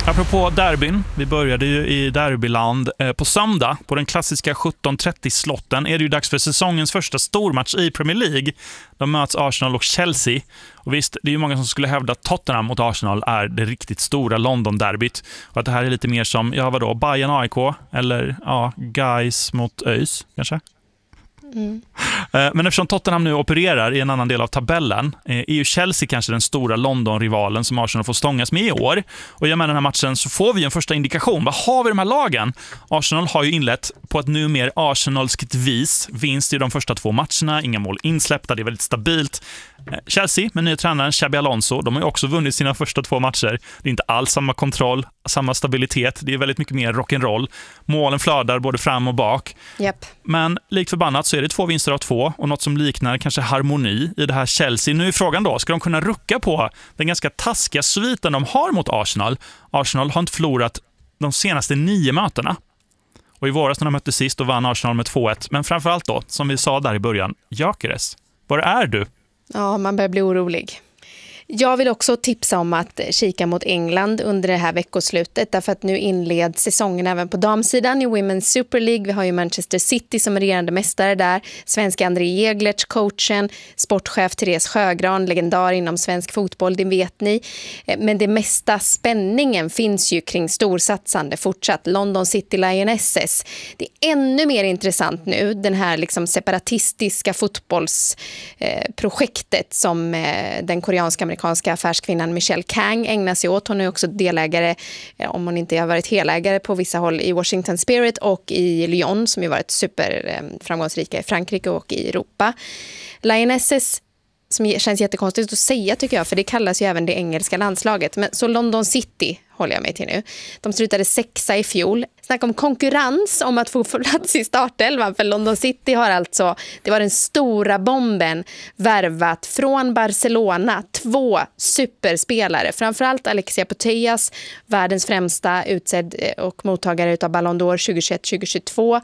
Apropå derbyn, vi började ju i derbyland. På söndag, på den klassiska 17:30-slotten, är det ju dags för säsongens första stormatch i Premier League. De möts Arsenal och Chelsea. Och visst, det är ju många som skulle hävda att Tottenham mot Arsenal är det riktigt stora London-derbyt. Och att det här är lite mer som, Bayern AIK eller Guys mot ÖIS kanske. Men eftersom Tottenham nu opererar i en annan del av tabellen är ju Chelsea kanske den stora London-rivalen som Arsenal får stångas med i år. Och i och med den här matchen så får vi en första indikation. Vad har vi de här lagen? Arsenal har ju inlett på ett nu mer arsenalskt vis. Vinst i de första 2 matcherna, inga mål insläppta, det är väldigt stabilt. Chelsea med nya tränaren Xabi Alonso, de har ju också vunnit sina första 2 matcher. Det är inte alls samma kontroll, samma stabilitet. Det är väldigt mycket mer rock'n'roll. Målen flödar både fram och bak. Yep. Men likt förbannat så är det 2 vinster av 2 och något som liknar kanske harmoni i det här Chelsea. Nu är frågan då, ska de kunna rucka på den ganska taskiga sviten de har mot Arsenal? Arsenal har inte förlorat de senaste 9 mötena. Och i våras när de mötte sist och vann Arsenal med 2-1. Men framförallt då, som vi sa där i början, Gyökeres. Var är du? Ja, man börjar bli orolig. Jag vill också tipsa om att kika mot England under det här veckoslutet, därför att nu inleds säsongen även på damsidan i Women's Super League. Vi har ju Manchester City som är regerande mästare där, svenska André Jeglertz, coachen, sportchef Therese Sjögran, legendar inom svensk fotboll, det vet ni. Men det mesta spänningen finns ju kring storsatsande fortsatt London City Lionesses. Det är ännu mer intressant nu, den här liksom separatistiska fotbollsprojektet som den koreanska amerikanska affärskvinnan Michelle Kang ägnar sig åt. Hon är också delägare, om hon inte har varit helägare på vissa håll, i Washington Spirit och i Lyon som ju varit superframgångsrika i Frankrike och i Europa. Lionesses, som känns jättekonstigt att säga tycker jag, för det kallas ju även det engelska landslaget. Men så London City håller jag mig till nu. De slutade 6:a i fjol. Snacka om konkurrens om att få plats i startelvan, för London City har alltså, det var den stora bomben, värvat från Barcelona 2 superspelare. Framförallt Alexia Putellas, världens främsta, utsedd och mottagare utav Ballon d'Or 2021-2022.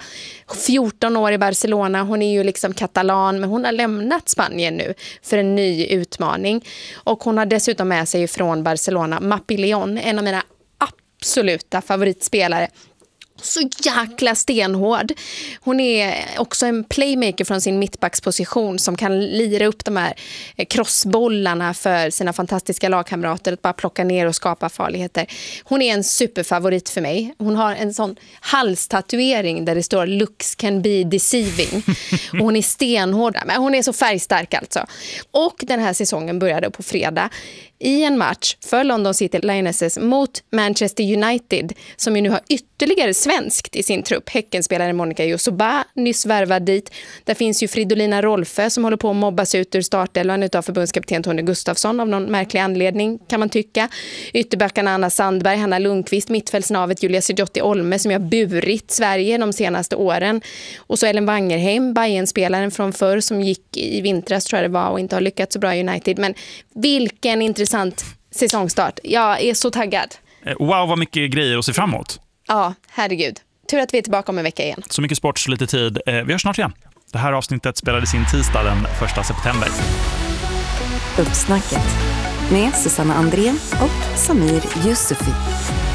14 år i Barcelona, hon är ju liksom katalan, men hon har lämnat Spanien nu för en ny utmaning. Och hon har dessutom med sig från Barcelona Mapi León, en av mina absoluta favoritspelare. Så jäkla stenhård. Hon är också en playmaker från sin mittbacksposition som kan lira upp de här crossbollarna för sina fantastiska lagkamrater, att bara plocka ner och skapa farligheter. Hon är en superfavorit för mig. Hon har en sån halstatuering där det står "Looks can be deceiving". Och hon är stenhård, men hon är så färgstark alltså. Och den här säsongen började på fredag i en match för London City Lionesses mot Manchester United, som ju nu har ytterligare svenskt i sin trupp. Häckenspelaren Monica Josoba, nyss värvad dit. Där finns ju Fridolina Rolfö som håller på att mobbas ut ur startelvan utav förbundskapten Tony Gustafsson av någon märklig anledning, kan man tycka. Ytterbackarna Anna Sandberg, Hanna Lundqvist, mittfältsnavet Julia Sidotti Olme som har burit Sverige de senaste åren. Och så Ellen Wangerheim, Bayern-spelaren från förr som gick i vintras tror jag det var och inte har lyckats så bra i United. Men vilken intressant säsongstart. Jag är så taggad. Wow, vad mycket grejer att se framåt. Ja, herregud. Tur att vi är tillbaka om en vecka igen. Så mycket sport, så lite tid. Vi hörs snart igen. Det här avsnittet spelades in tisdag den 1 september. Uppsnacket med Susanna Andrén och Samir Yusufi.